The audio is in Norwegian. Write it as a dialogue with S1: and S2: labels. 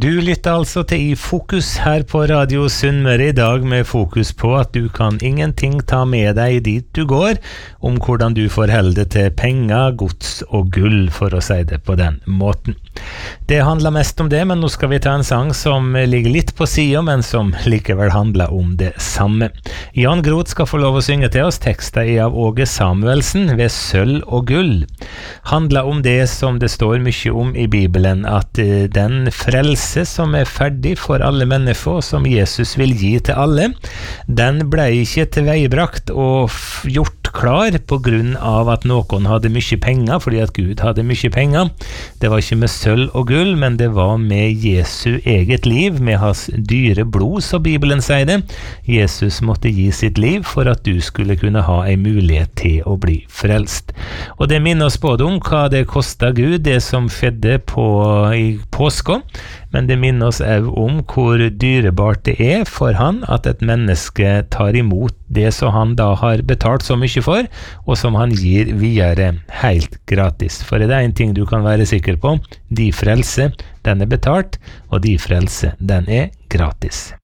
S1: Du lytter altså til I Fokus her på Radio Sunnmøre I dag med fokus på at du kan ingenting ta med deg dit du går, om hvordan du forholder deg til penger, gods og gull, for å si det på den måten. Det handler mest om det, men nå skal vi ta en sang som ligger litt på siden, men som likevel handler om det samme. Jan Groth skal få lov å synge til oss. Teksten av Åge Samuelsen ved Sølv og gull. Handler om det som det står mye om I Bibelen, at den frelse som ferdig for alle mennesker, som Jesus vil gi til alle, den ble ikke tilveiebrakt og gjort klar på grunn av at noen hadde mye penger, fordi at Gud hadde mye penger. Det var ikke med sølv og gull, men det var med Jesu eget liv, med hans dyre blod, så Bibelen sier det. Jesus måtte gi sitt liv for at du skulle kunne ha en mulighet til å bli frelst. Og det minner oss både om hva det kostet Gud, det som skjedde I påska, men det minner oss også om hvor dyrebart det for han at et menneske tar imot det som han da har betalt så mye for, og som han gir videre helt gratis. For det en ting du kan være sikker på, de frelse, den betalt, og de frelse, den gratis.